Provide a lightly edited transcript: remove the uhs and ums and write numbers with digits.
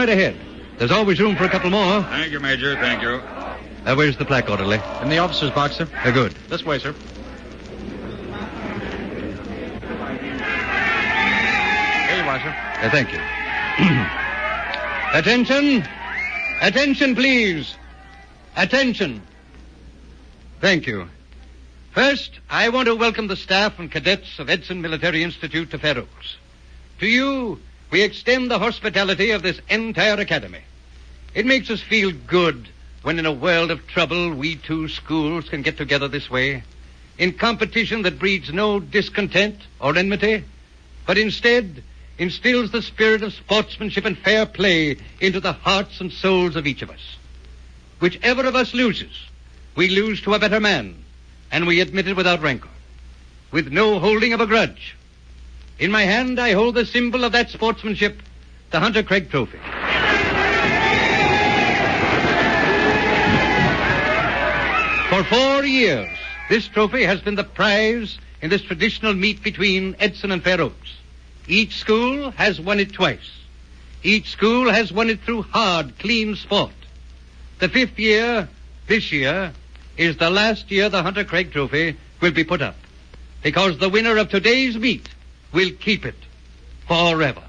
right ahead. There's always room for a couple more. Thank you, Major. Thank you. Where's the plaque, orderly? In the officer's box, sir. Good. This way, sir. Here you are, sir. Thank you. Attention! Attention, please! Attention! Thank you. First, I want to welcome the staff and cadets of Edson Military Institute to Fair Oaks. To you, we extend the hospitality of this entire academy. It makes us feel good when in a world of trouble we two schools can get together this way, in competition that breeds no discontent or enmity, but instead instills the spirit of sportsmanship and fair play into the hearts and souls of each of us. Whichever of us loses, we lose to a better man, and we admit it without rancor, with no holding of a grudge. In my hand, I hold the symbol of that sportsmanship, the Hunter Craig Trophy. For 4 years, this trophy has been the prize in this traditional meet between Edson and Fair Oaks. Each school has won it twice. Each school has won it through hard, clean sport. The 5th year, this year, is the last year the Hunter Craig Trophy will be put up, because the winner of today's meet will keep it forever.